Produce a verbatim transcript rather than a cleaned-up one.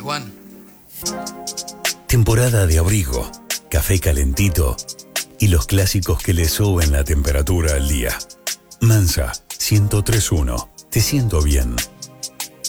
Juan. Temporada de abrigo, café calentito y los clásicos que le suben la temperatura al día. Mansa, ciento tres punto uno. Te siento bien.